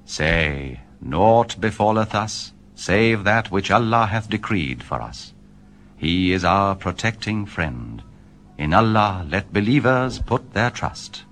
Say, naught befalleth us, save that which Allah hath decreed for us. He is our protecting friend. In Allah let believers put their trust.